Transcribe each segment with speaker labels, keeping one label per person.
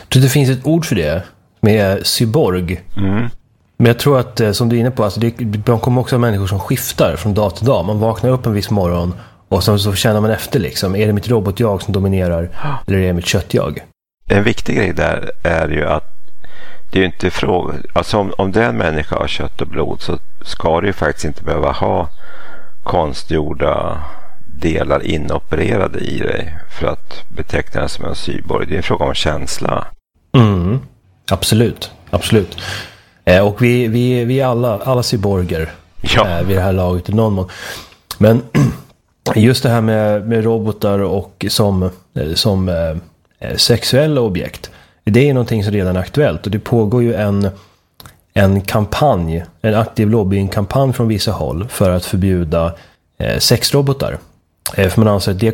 Speaker 1: Så det finns ett ord för det med cyborg. Men jag tror att, som du är inne på, alltså de kommer också människor som skiftar från dag till dag. Man vaknar upp en viss morgon och så känner man efter liksom. Är det mitt robotjag som dominerar eller är det mitt köttjag?
Speaker 2: En viktig grej där är ju att det är ju inte fråga, alltså om det är en människa av kött och blod så ska det ju faktiskt inte behöva ha konstgjorda delar inopererade i dig för att beteckna det som en cyborg. Det är en fråga om känsla.
Speaker 1: Absolut. Och vi är alla cyborger vid det här laget i någon mån. Men just det här med robotar och som sexuella objekt, det är någonting som redan är aktuellt. Och det pågår ju en kampanj, en aktiv lobbyingkampanj från vissa håll för att förbjuda sexrobotar. För man anser att det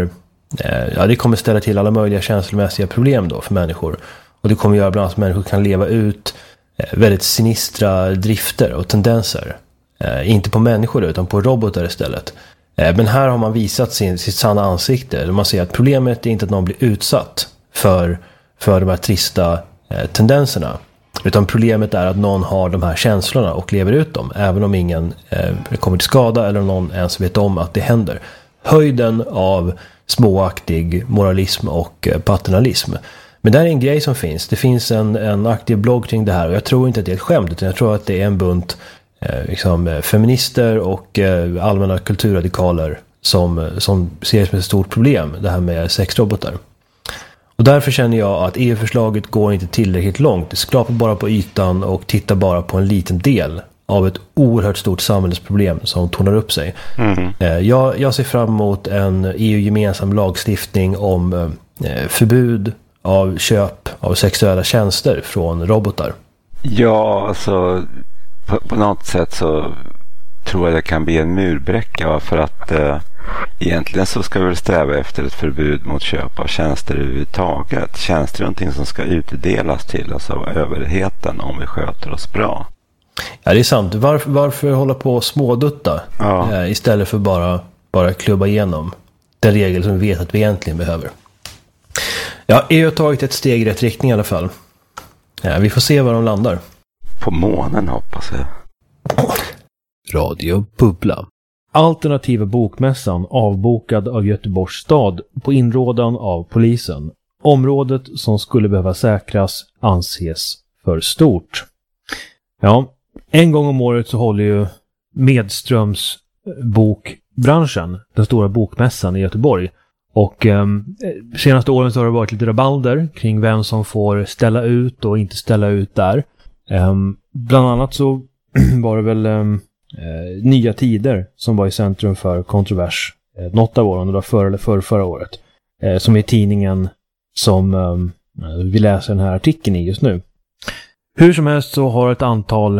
Speaker 1: kommer ställa till alla möjliga känslomässiga problem då för människor. Och det kommer göra bland annat att människor kan leva ut väldigt sinistra drifter och tendenser. Inte på människor utan på robotar istället. Men här har man visat sitt sanna ansikte. Man ser att problemet är inte att någon blir utsatt för de här trista tendenserna. Utan problemet är att någon har de här känslorna och lever ut dem. Även om ingen kommer till skada eller om någon ens vet om att det händer. Höjden av småaktig moralism och paternalism. Men det är en grej som finns. Det finns en aktiv blogg kring det här. Och jag tror inte att det är ett skämt. Utan jag tror att det är en bunt feminister och allmänna kulturradikaler som ser det som ett stort problem. Det här med sexrobotar. Och därför känner jag att EU-förslaget går inte tillräckligt långt. Det skrapar bara på ytan och tittar bara på en liten del av ett oerhört stort samhällsproblem som tornar upp sig. Jag ser fram emot en EU-gemensam lagstiftning om förbud av köp av sexuella tjänster från robotar.
Speaker 2: Ja, alltså på något sätt så tror jag det kan bli en murbräcka för att egentligen så ska vi väl sträva efter ett förbud mot köp av tjänster överhuvudtaget. Tjänster är någonting som ska utdelas till oss av överheten om vi sköter oss bra.
Speaker 1: Ja, det är sant. Varför hålla på och smådutta istället för bara klubba igenom den regel som vi vet att vi egentligen behöver? Ja, EU har tagit ett steg i rätt riktning i alla fall. Ja, vi får se var de landar.
Speaker 2: På månen hoppas jag.
Speaker 3: Radio Bubbla. Alternativa bokmässan avbokad av Göteborgs stad på inrådan av polisen. Området som skulle behöva säkras anses för stort. Ja, en gång om året så håller ju Medströms bokbranschen, den stora bokmässan i Göteborg. Och senaste åren så har det varit lite rabalder kring vem som får ställa ut och inte ställa ut där. Bland annat så var det väl Nya Tider som var i centrum för kontrovers något av åren, det var förra året. Som är tidningen som vi läser den här artikeln i just nu. Hur som helst så har ett antal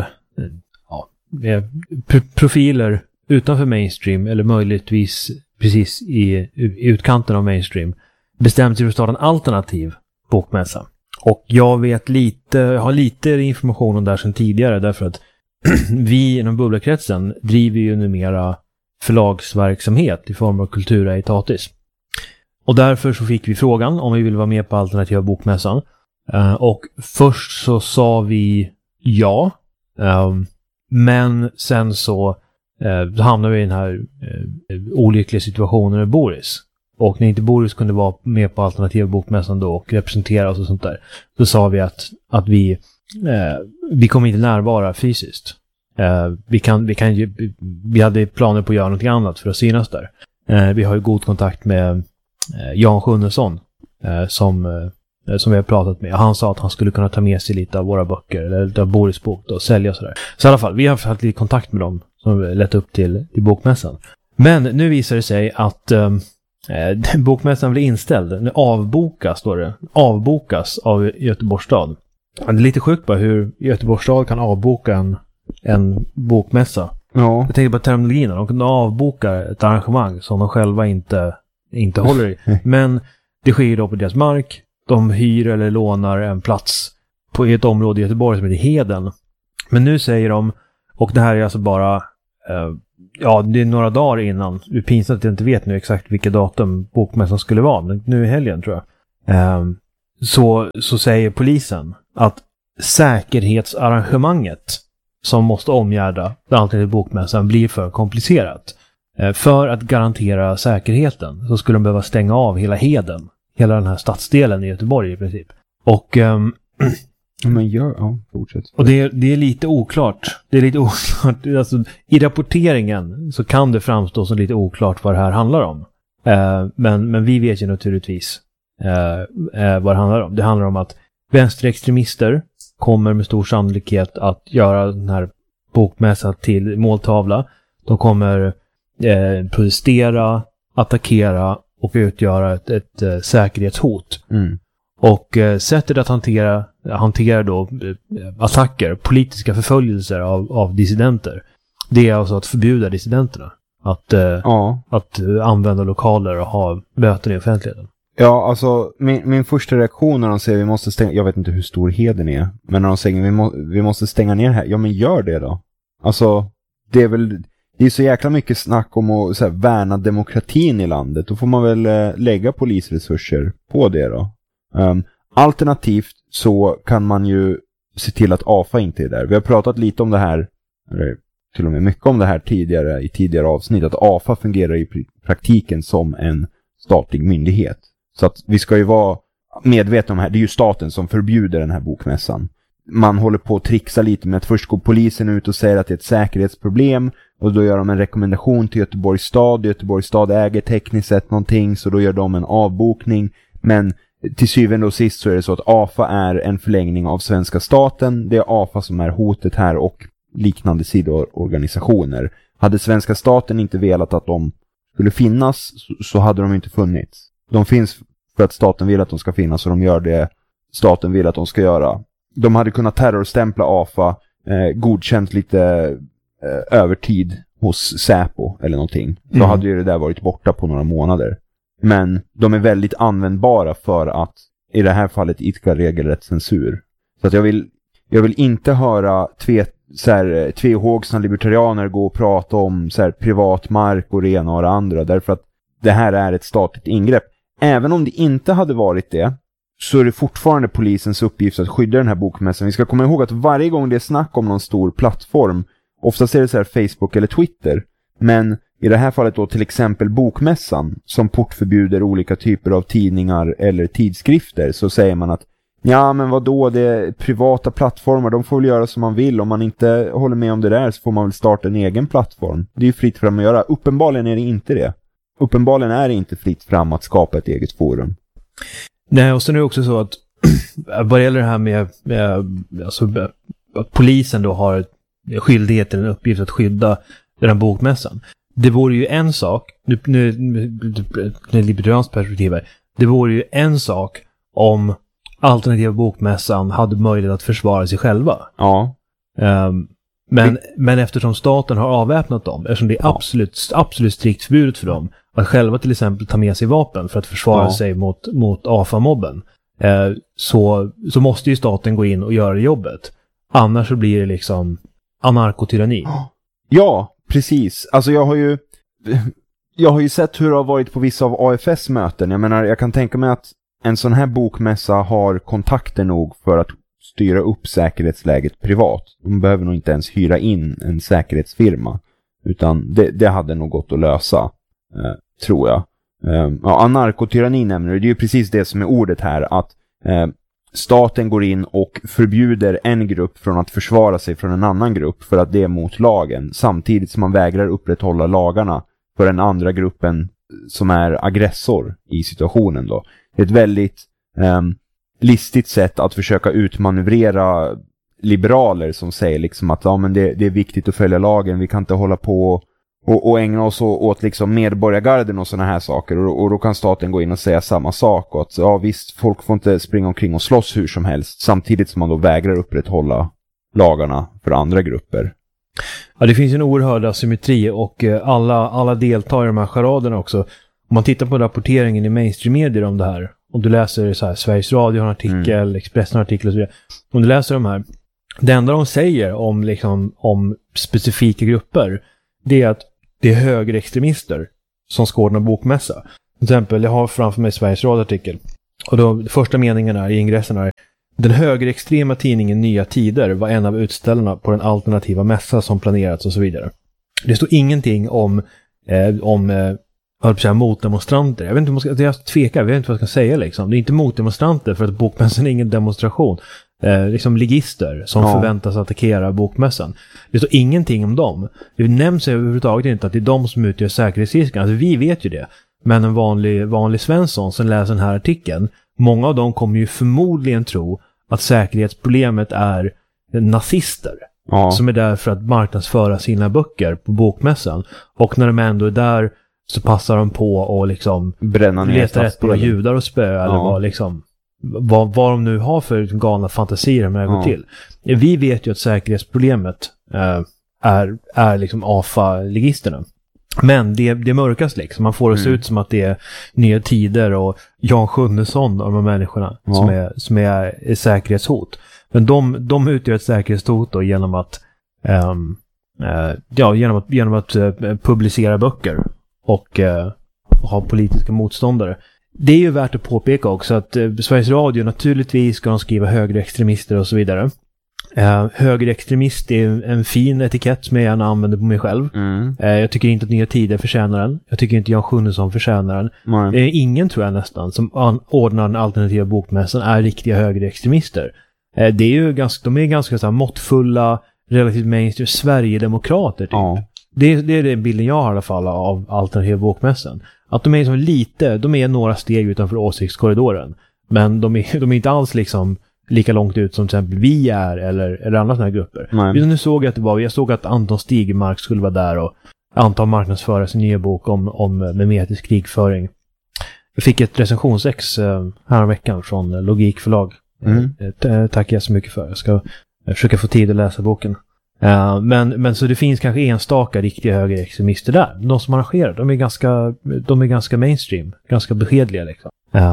Speaker 3: profiler utanför mainstream eller möjligtvis precis i utkanten av mainstream bestämt sig för att starta en alternativ bokmässa. Och jag har lite information om det här sedan tidigare därför att vi inom Bubbla-kretsen driver ju numera förlagsverksamhet i form av Kultura Etatis. Och därför så fick vi frågan om vi ville vara med på alternativa bokmässan. Och först så sa vi ja. Men sen så hamnade vi i den här olyckliga situationen med Boris. Och när inte Boris kunde vara med på alternativa bokmässan då och representera oss och sånt där, så sa vi att vi kommer inte närvara fysiskt. Vi hade planer på att göra något annat för att synas där. Vi har ju god kontakt med Jan Sjunnesson som vi har pratat med. Han sa att han skulle kunna ta med sig lite av våra böcker eller av Boris bok och sälja och sådär. Så i alla fall, vi har haft lite kontakt med dem som lett upp till bokmässan. Men nu visar det sig att bokmässan blir inställd. Den avbokas, står det. Avbokas av Göteborgs stad. Det är lite sjukt bara hur Göteborgs stad kan avboka en bokmässa. Ja. Jag tänkte på terminologin. De kan avboka ett arrangemang som de själva inte håller i. Men det sker då på deras mark. De hyr eller lånar en plats på ett område i Göteborg som heter Heden. Men nu säger de, och det här är alltså bara det är några dagar innan. Det är pinsamt att jag inte vet nu exakt vilka datum bokmässan skulle vara. Men nu i helgen tror jag. så säger polisen att säkerhetsarrangemanget som måste omgärda den bokmässan blir för komplicerat. För att garantera säkerheten så skulle de behöva stänga av hela Heden. Hela den här stadsdelen i Göteborg i princip. Och
Speaker 4: fortsätt.
Speaker 3: Och det är lite oklart. Det är lite oklart. Alltså, i rapporteringen så kan det framstå som lite oklart vad det här handlar om. Men vi vet ju naturligtvis vad det handlar om. Det handlar om att vänsterextremister kommer med stor sannolikhet att göra den här bokmässan till måltavla. De kommer protestera, attackera och utgöra ett säkerhetshot.
Speaker 4: Mm.
Speaker 3: Och sättet att hantera då attacker, politiska förföljelser av dissidenter, det är alltså att förbjuda dissidenterna att använda lokaler och ha möten i offentligheten.
Speaker 4: Ja, alltså min första reaktion när de säger vi måste stänga, jag vet inte hur stor Heden är, men när de säger vi måste stänga ner här, ja men gör det då. Alltså, det är så jäkla mycket snack om att så här, värna demokratin i landet. Då får man väl lägga polisresurser på det då. Alternativt så kan man ju se till att AFA inte är där. Vi har pratat lite om det här, eller till och med mycket om det här i tidigare avsnitt, att AFA fungerar i praktiken som en statlig myndighet. Så att vi ska ju vara medvetna om det här. Det är ju staten som förbjuder den här bokmässan. Man håller på att trixa lite med att först går polisen ut och säger att det är ett säkerhetsproblem, och då gör de en rekommendation till Göteborgs stad. Göteborgs stad äger tekniskt sett någonting, så då gör de en avbokning. Men till syvende och sist så är det så att AFA är en förlängning av svenska staten. Det är AFA som är hotet här och liknande sidoorganisationer. Hade svenska staten inte velat att de skulle finnas så hade de inte funnits. De finns för att staten vill att de ska finnas, och de gör det staten vill att de ska göra. De hade kunnat terrorstämpla AFA, godkänt lite övertid hos Säpo eller någonting. Då hade ju det där varit borta på några månader. Men de är väldigt användbara för att i det här fallet idka regelrätt censur. Så att jag vill inte höra tvehågsna libertarianer gå och prata om så här, privat mark och det ena och det andra, därför att det här är ett statligt ingrepp. Även om det inte hade varit det, så är det fortfarande polisens uppgift att skydda den här bokmässan. Vi ska komma ihåg att varje gång det är snack om någon stor plattform, oftast är det så här Facebook eller Twitter, men i det här fallet då till exempel bokmässan som portförbjuder olika typer av tidningar eller tidskrifter, så säger man att ja men vadå, det är privata plattformar, de får väl göra som man vill. Om man inte håller med om det där så får man väl starta en egen plattform. Det är ju fritt fram att göra. Uppenbarligen är det inte det. Uppenbarligen är det inte fritt fram att skapa ett eget forum.
Speaker 3: Nej, och sen är det också så att vad gäller det här med alltså, att polisen då har skyldighet eller en uppgift att skydda den här bokmässan. Det vore ju en sak, nu libertarianskt perspektiv här, det vore ju en sak om alternativa bokmässan hade möjlighet att försvara sig själva.
Speaker 4: Ja.
Speaker 3: Men eftersom staten har avväpnat dem, eftersom det är absolut strikt förbjudet för dem att själva till exempel ta med sig vapen för att försvara sig mot AFA-mobben, så måste ju staten gå in och göra jobbet. Annars så blir det liksom anarkotyranni.
Speaker 4: Ja, precis. Alltså jag har ju sett hur det har varit på vissa av AFS möten. Jag menar, jag kan tänka mig att en sån här bokmässa har kontakter nog för att styra upp säkerhetsläget privat. De behöver nog inte ens hyra in en säkerhetsfirma, utan det hade nog gått att lösa, tror jag. Anarkotyranni nämner det är ju precis det som är ordet här, att staten går in och förbjuder en grupp från att försvara sig från en annan grupp för att det är mot lagen, samtidigt som man vägrar upprätthålla lagarna för den andra gruppen som är aggressor i situationen då. Det är ett väldigt listigt sätt att försöka utmanövrera liberaler som säger liksom att men det är viktigt att följa lagen, vi kan inte hålla på och ägna oss åt liksom medborgargarden och såna här saker, och då kan staten gå in och säga samma sak, och att visst, folk får inte springa omkring och slåss hur som helst, samtidigt som man då vägrar upprätthålla lagarna för andra grupper.
Speaker 3: Ja, det finns en oerhörd asymmetri, och alla deltar i de här charaderna också. Om man tittar på rapporteringen i mainstream-medier om det här, om du läser så här, Sveriges Radio har en artikel, Expressen har en artikel och så vidare. Om du läser de här, det enda de säger om specifika grupper, det är att det är högerextremister som ska ordna bokmässa. Till exempel, jag har framför mig Sveriges Radio-artikel. Och då, första meningen i ingressen är: den högerextrema tidningen Nya Tider var en av utställarna på den alternativa mässa som planerats och så vidare. Det står ingenting om motdemonstranter. Jag vet inte om jag tvekar, jag vet inte vad jag ska säga liksom. Det är inte motdemonstranter för att bokmässan är ingen demonstration. Liksom ligister som förväntas attackera bokmässan. Det står ingenting om dem. Det nämns överhuvudtaget inte att det är de som utgör säkerhetsrisken. Alltså vi vet ju det. Men en vanlig Svensson som läser den här artikeln, många av dem kommer ju förmodligen tro att säkerhetsproblemet är nazister. Som är där för att marknadsföra sina böcker på bokmässan. Och när de ändå är där så passar de på och liksom
Speaker 4: bränna ner
Speaker 3: letar rätt på judar och spö eller vad liksom vad de nu har för galna fantasier när det går till. Vi vet ju att säkerhetsproblemet är liksom AFA-ligisterna. Men det mörkas liksom. Man får det se ut som att det är Nya Tider och Jan Sjunnesson och de här människorna som är säkerhetshot. Men de utgör ett säkerhetshot då genom att genom att publicera böcker och ha politiska motståndare. Det är ju värt att påpeka också att Sveriges Radio naturligtvis ska de skriva högerextremister och så vidare. Högerextremist är en fin etikett som jag gärna använder på mig själv. Jag tycker inte att Nya Tider förtjänar den. Jag tycker inte Jan Sjunnesson förtjänar den. Ingen tror jag nästan som ordnar den alternativa bokmässan är riktiga högerextremister. Det är ju de är ganska så här måttfulla, relativt mainstream Sverigedemokrater typ. Det är den bilden jag har i alla fall av alternativa bokmässan. Att de är så de är några steg utanför åsiktskorridoren. Men de är inte alls liksom lika långt ut som till exempel vi är eller andra sådana här grupper. Nu såg jag såg att Anton Stigmark skulle vara där och anta marknadsföra sin nya bok om memetisk krigföring. Jag fick ett recensionsex här veckan från Logikförlag. Tackar jag så mycket för. Jag ska försöka få tid att läsa boken. Men så det finns kanske enstaka riktiga högerextremister där. De som arrangerar, de är ganska mainstream, ganska beskedliga liksom.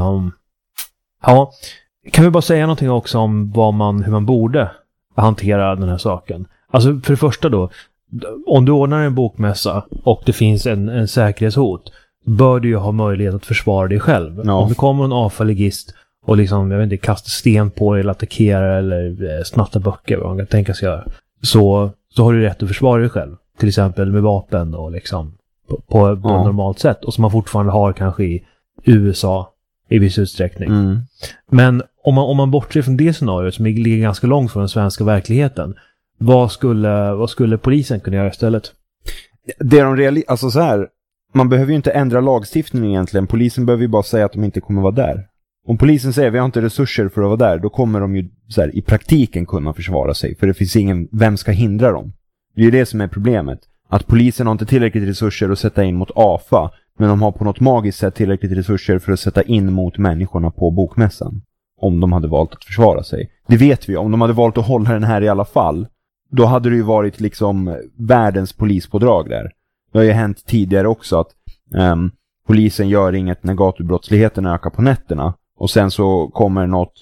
Speaker 3: Kan vi bara säga någonting också om hur man borde hantera den här saken. Alltså för det första då, om du ordnar en bokmässa och det finns en säkerhetshot, bör du ju ha möjlighet att försvara dig själv. Om det kommer en AFA-ligist och liksom, jag vet inte, kastar sten på dig eller attackerar eller snattar böcker, vad man kan tänka sig göra. Så har du rätt att försvara dig själv. Till exempel med vapen och liksom på ett normalt sätt. Och som man fortfarande har kanske i USA i viss utsträckning. Men om man bortser från det scenariot som ligger ganska långt från den svenska verkligheten, vad skulle polisen kunna göra istället?
Speaker 4: Alltså så här, man behöver ju inte ändra lagstiftningen egentligen. Polisen behöver ju bara säga att de inte kommer vara där. Om polisen säger att vi har inte resurser för att vara där, då kommer de ju så här, i praktiken kunna försvara sig. För det finns vem ska hindra dem? Det är ju det som är problemet. Att polisen har inte tillräckligt resurser att sätta in mot AFA, men de har på något magiskt sätt tillräckligt resurser för att sätta in mot människorna på bokmässan. Om de hade valt att försvara sig. Det vet vi. Om de hade valt att hålla den här i alla fall, då hade det ju varit liksom världens polispådrag där. Det har ju hänt tidigare också att polisen gör inget när gatubrottsligheten ökar på nätterna. Och sen så kommer något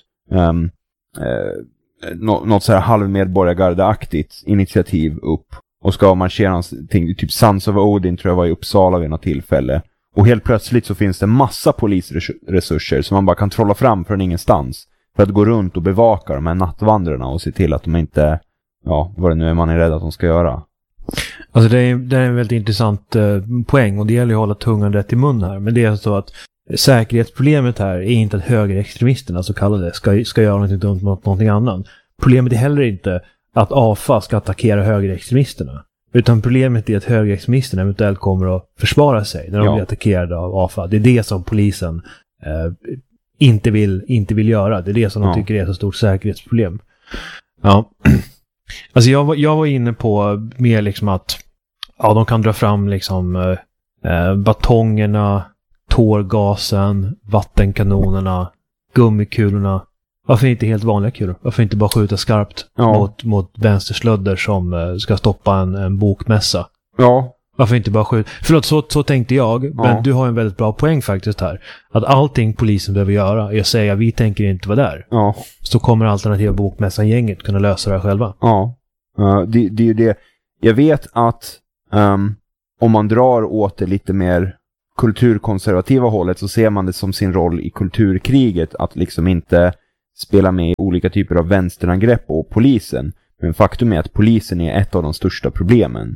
Speaker 4: så här halvmedborgargardeaktigt initiativ upp. Och ska marschera någonting, typ Sons of Odin tror jag var i Uppsala vid något tillfälle. Och helt plötsligt så finns det massa polisresurser som man bara kan trolla fram från ingenstans. För att gå runt och bevaka de här nattvandrarna och se till att de inte, vad det nu är man är rädd att de ska göra.
Speaker 3: Alltså det är en väldigt intressant poäng och det gäller att hålla tungan rätt i mun här. Men det är så att säkerhetsproblemet här är inte att högerextremisterna så kallade ska göra något dumt mot någonting annat. Problemet är heller inte att AFA ska attackera högerextremisterna. Utan problemet är att högerextremisterna eventuellt kommer att försvara sig när de blir attackerade av AFA. Det är det som polisen inte vill göra. Det är det som de tycker är så stort säkerhetsproblem. Ja. Alltså jag var inne på mer liksom att de kan dra fram liksom batongerna, tårgasen, vattenkanonerna, gummikulorna. Varför inte helt vanliga kulor? Varför inte bara skjuta skarpt mot vänsterslödder som ska stoppa en bokmässa?
Speaker 4: Ja.
Speaker 3: Varför inte bara skjuta? Förlåt, så tänkte jag. Men du har en väldigt bra poäng faktiskt här. Att allting polisen behöver göra är att säga vi tänker inte vara där.
Speaker 4: Ja.
Speaker 3: Så kommer alternativa bokmässan-gänget kunna lösa det här själva.
Speaker 4: Ja. Det är ju det. Jag vet att om man drar åt det lite mer kulturkonservativa hållet så ser man det som sin roll i kulturkriget att liksom inte spela med i olika typer av vänsterangrepp på polisen. Men faktum är att polisen är ett av de största problemen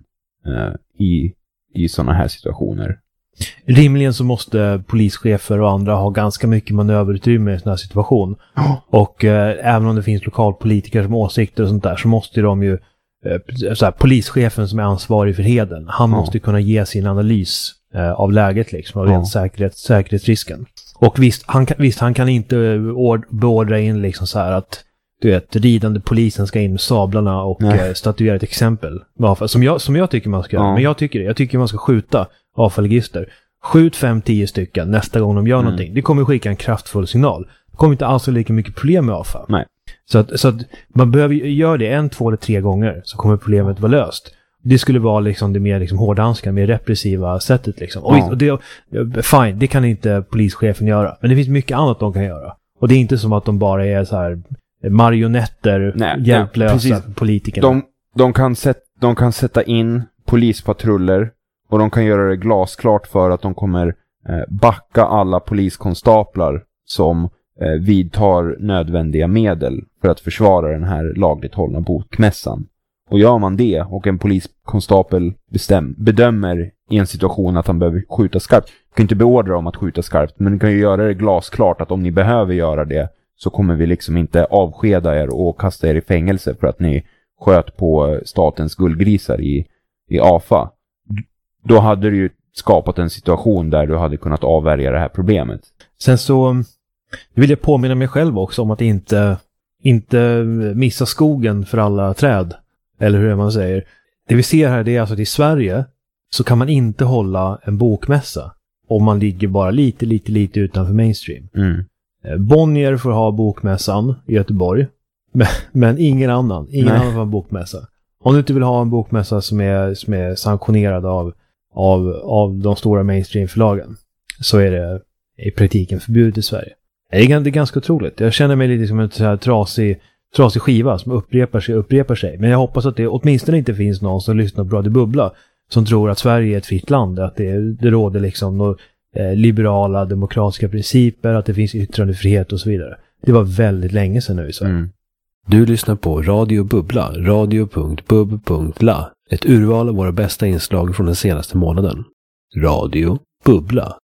Speaker 4: i sådana här situationer.
Speaker 3: Rimligen så måste polischefer och andra ha ganska mycket manöverutrymme i en sån här situation. Och även om det finns lokalpolitiker som åsikter och sånt där så måste de ju polischefen som är ansvarig för Heden, han måste kunna ge sin analys av läget liksom, av rent säkerhetsrisken. Och visst han kan inte beordra in liksom så här att du vet, ridande polisen ska in med sablarna och statuera ett exempel. Som jag tycker man ska göra. Men jag tycker man ska skjuta avfallgister. Skjut 5-10 stycken nästa gång de gör någonting. Det kommer skicka en kraftfull signal. Det kommer inte alls lika mycket problem med avfall.
Speaker 4: Nej.
Speaker 3: Så att man behöver göra det 1, 2 eller 3 gånger så kommer problemet vara löst. Det skulle vara liksom det mer liksom hårdhanska, mer repressiva sättet liksom. Och det, fine, det kan inte polischefen göra. Men det finns mycket annat de kan göra. Och det är inte som att de bara är så här marionetter, hjälplösa politikerna.
Speaker 4: De kan sätta in polispatruller och de kan göra det glasklart för att de kommer backa alla poliskonstaplar som vidtar nödvändiga medel för att försvara den här lagligt hållna bokmässan. Och gör man det och en poliskonstapel bedömer i en situation att han behöver skjuta skarpt. Du kan inte beordra dem att skjuta skarpt, men du kan ju göra det glasklart att om ni behöver göra det så kommer vi liksom inte avskeda er och kasta er i fängelse för att ni sköt på statens guldgrisar i AFA. Då hade du ju skapat en situation där du hade kunnat avvärja det här problemet.
Speaker 3: Sen så vill jag påminna mig själv också om att inte missa skogen för alla träd. Eller hur man säger. Det vi ser här det är alltså att i Sverige så kan man inte hålla en bokmässa om man ligger bara lite utanför mainstream. Bonnier får ha bokmässan i Göteborg. Men ingen annan får ha en bokmässa. Om du inte vill ha en bokmässa som är sanktionerad av de stora mainstream-förlagen så är det i praktiken förbjudet i Sverige. Det är ganska otroligt. Jag känner mig lite som en så här trasig skiva som upprepar sig. Men jag hoppas att det åtminstone inte finns någon som lyssnar på Radio Bubbla som tror att Sverige är ett fritt land. Att det råder liksom liberala demokratiska principer, att det finns yttrandefrihet och så vidare. Det var väldigt länge sedan nu i Sverige.
Speaker 1: Du lyssnar på Radio Bubbla, radio.bub.la. Ett urval av våra bästa inslag från den senaste månaden. Radio Bubbla.